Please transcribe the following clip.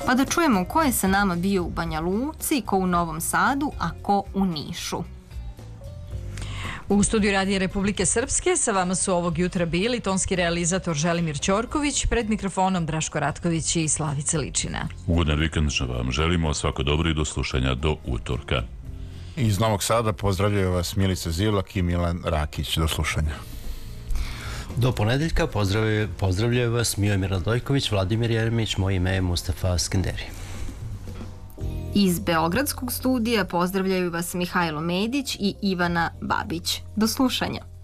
Pa da čujemo ko je sa nama bio u Banja Luci, ko u Novom Sadu, a ko u Nišu. U studiju Radija Republike Srpske sa vama su ovog jutra bili tonski realizator Želimir Ćorković, pred mikrofonom Draško Ratković i Slavica Ličina. Ugodan vikend vam želimo, svako dobro i do slušanja do utorka. Iz Novog Sada pozdravljaju vas Milica Zilak i Milan Rakić. Do slušanja. Do ponedeljka pozdravljaju vas Miomir Radojković, Vladimir Jeremić, moje ime je Mustafa Skenderi. Iz Beogradskog studija pozdravljaju vas Mihajlo Medić i Ivana Babić. Do slušanja.